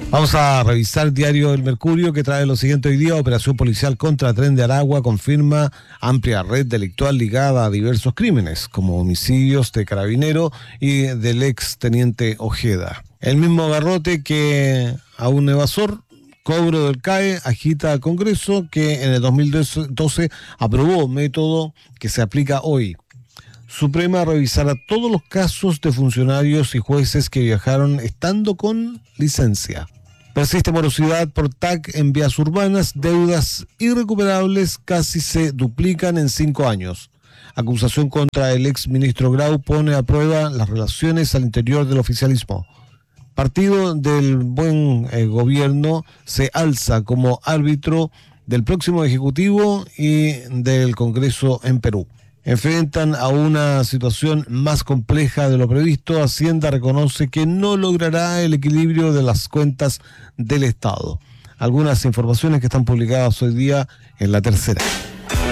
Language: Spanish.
Vamos a revisar el diario El Mercurio, que trae lo siguiente hoy día: operación policial contra Tren de Aragua confirma amplia red delictual ligada a diversos crímenes, como homicidios de carabinero y del ex teniente Ojeda. El mismo garrote que a un evasor, cobro del CAE, agita al Congreso, que en el 2012 aprobó método que se aplica hoy. Suprema revisará todos los casos de funcionarios y jueces que viajaron estando con licencia. Persiste morosidad por TAC en vías urbanas, deudas irrecuperables casi se duplican en 5 años. Acusación contra el ex ministro Grau pone a prueba las relaciones al interior del oficialismo. Partido del Buen Gobierno se alza como árbitro del próximo Ejecutivo y del Congreso en Perú. Enfrentan a una situación más compleja de lo previsto. Hacienda reconoce que no logrará el equilibrio de las cuentas del Estado. Algunas informaciones que están publicadas hoy día en La Tercera.